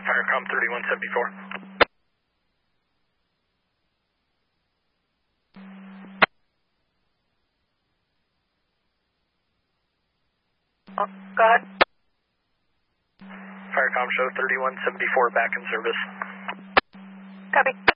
Firecom 3174. Go ahead. Firecom show 3174 back in service. Copy.